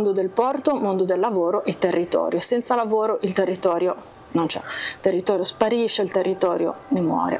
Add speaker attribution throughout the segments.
Speaker 1: mondo del porto, mondo del lavoro e territorio. Senza lavoro il territorio non c'è, il territorio sparisce, il territorio ne muore.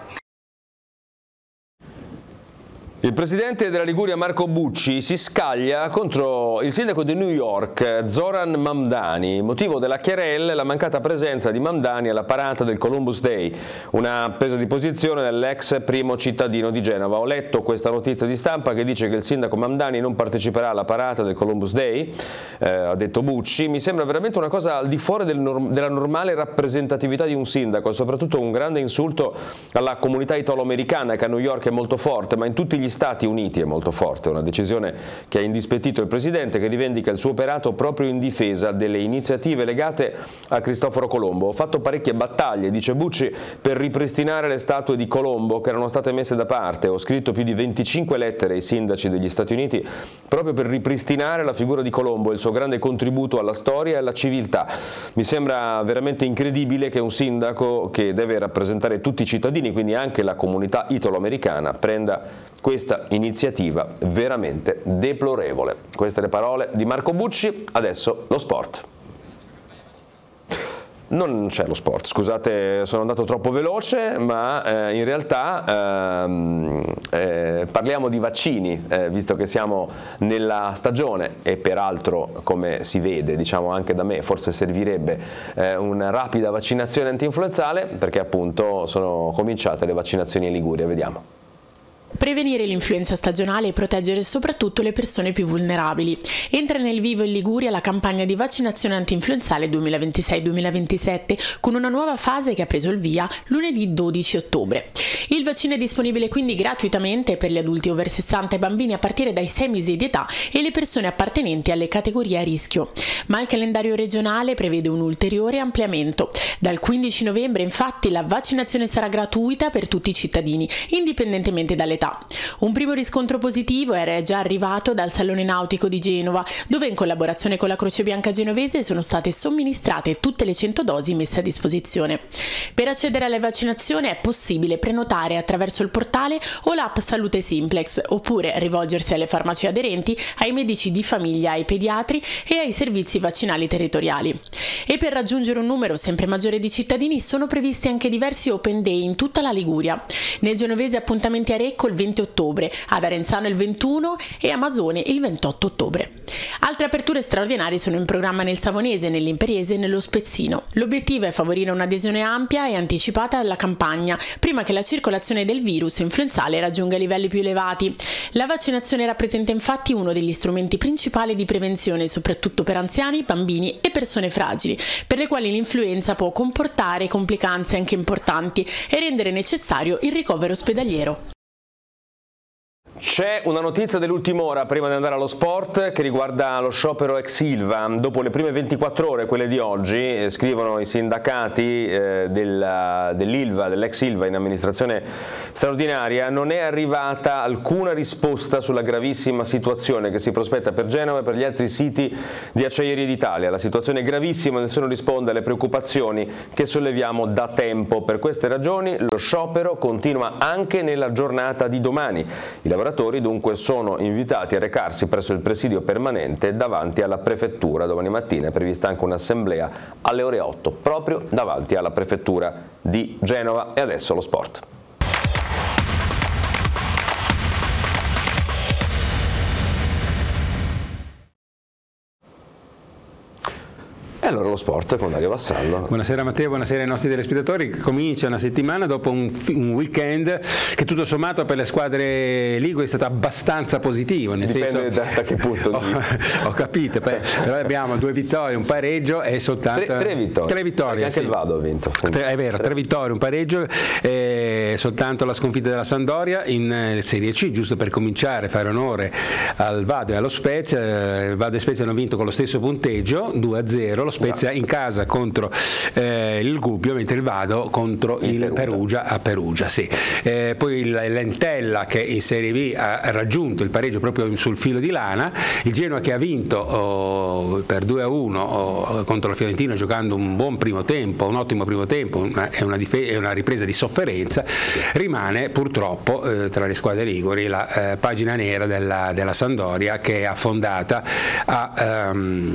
Speaker 2: Il presidente della Liguria Marco Bucci si scaglia contro il sindaco di New York Zoran Mamdani. Motivo della querela è la mancata presenza di Mamdani alla parata del Columbus Day, una presa di posizione dell'ex primo cittadino di Genova. Ho letto questa notizia di stampa che dice che il sindaco Mamdani non parteciperà alla parata del Columbus Day, ha detto Bucci. Mi sembra veramente una cosa al di fuori della normale rappresentatività di un sindaco, soprattutto un grande insulto alla comunità italo-americana che a New York è molto forte, ma in tutti gli Stati Uniti è molto forte. Una decisione che ha indispettito il presidente, che rivendica il suo operato proprio in difesa delle iniziative legate a Cristoforo Colombo. Ho fatto parecchie battaglie, dice Bucci, per ripristinare le statue di Colombo che erano state messe da parte. Ho scritto più di 25 lettere ai sindaci degli Stati Uniti proprio per ripristinare la figura di Colombo e il suo grande contributo alla storia e alla civiltà. Mi sembra veramente incredibile che un sindaco che deve rappresentare tutti i cittadini, quindi anche la comunità italo-americana, prenda questa iniziativa veramente deplorevole. Queste le parole di Marco Bucci. Adesso lo sport. Non c'è lo sport, scusate, sono andato troppo veloce, ma in realtà parliamo di vaccini, visto che siamo nella stagione e peraltro, come si vede, diciamo anche da me, forse servirebbe una rapida vaccinazione antinfluenzale, perché appunto sono cominciate le vaccinazioni in Liguria. Vediamo.
Speaker 3: Prevenire l'influenza stagionale e proteggere soprattutto le persone più vulnerabili. Entra nel vivo in Liguria la campagna di vaccinazione antinfluenzale 2026-2027 con una nuova fase che ha preso il via lunedì 12 ottobre. Il vaccino è disponibile quindi gratuitamente per gli adulti over 60 e bambini a partire dai 6 mesi di età e le persone appartenenti alle categorie a rischio. Ma il calendario regionale prevede un ulteriore ampliamento. Dal 15 novembre infatti la vaccinazione sarà gratuita per tutti i cittadini, indipendentemente dall'età. Un primo riscontro positivo era già arrivato dal Salone Nautico di Genova, dove in collaborazione con la Croce Bianca genovese sono state somministrate tutte le 100 dosi messe a disposizione. Per accedere alla vaccinazione è possibile prenotare attraverso il portale o l'app Salute Simplex, oppure rivolgersi alle farmacie aderenti, ai medici di famiglia, ai pediatri e ai servizi vaccinali territoriali. E per raggiungere un numero sempre maggiore di cittadini sono previsti anche diversi Open Day in tutta la Liguria. Nel genovese appuntamenti a Recco il 20 ottobre, ad Arenzano il 21 e a Masone il 28 ottobre. Altre aperture straordinarie sono in programma nel Savonese, nell'Imperiese e nello Spezzino. L'obiettivo è favorire un'adesione ampia e anticipata alla campagna, prima che la circolazione del virus influenzale raggiunga livelli più elevati. La vaccinazione rappresenta infatti uno degli strumenti principali di prevenzione, soprattutto per anziani, bambini e persone fragili, per le quali l'influenza può comportare complicanze anche importanti e rendere necessario il ricovero ospedaliero.
Speaker 2: C'è una notizia dell'ultima ora prima di andare allo sport che riguarda lo sciopero ex Ilva. Dopo le prime 24 ore, quelle di oggi, scrivono i sindacati dell'Ilva, dell'ex Ilva in amministrazione straordinaria, non è arrivata alcuna risposta sulla gravissima situazione che si prospetta per Genova e per gli altri siti di Acciaierie d'Italia. La situazione è gravissima, nessuno risponde alle preoccupazioni che solleviamo da tempo. Per queste ragioni lo sciopero continua anche nella giornata di domani. I lavoratori dunque sono invitati a recarsi presso il presidio permanente davanti alla prefettura. Domani mattina è prevista anche un'assemblea alle ore 8 proprio davanti alla prefettura di Genova. E adesso lo sport. E allora lo sport con Dario Vassallo.
Speaker 4: Buonasera Matteo, buonasera ai nostri telespettatori. Comincia una settimana dopo un weekend che tutto sommato per le squadre liguri è stato abbastanza positivo.
Speaker 2: Dipende da che punto di vista.
Speaker 4: Ho capito, però abbiamo 2 vittorie, un pareggio e soltanto...
Speaker 2: 3 vittorie.
Speaker 4: 3 vittorie,
Speaker 2: anche il Vado ha vinto.
Speaker 4: È vero, 3 vittorie, un pareggio e soltanto la sconfitta della Sampdoria in Serie C, giusto per cominciare, fare onore al Vado e allo Spezia. Il Vado e Spezia hanno vinto con lo stesso punteggio, 2-0, lo Spezia in casa contro il Gubbio, mentre il Vado contro il Perugia a Perugia. Sì. Poi il Lentella che in Serie B ha raggiunto il pareggio proprio sul filo di lana, il Genoa che ha vinto per 2-1 contro la Fiorentina giocando un buon primo tempo, un ottimo primo tempo, è una ripresa di sofferenza. Rimane purtroppo tra le squadre liguri la pagina nera della Sampdoria, che è affondata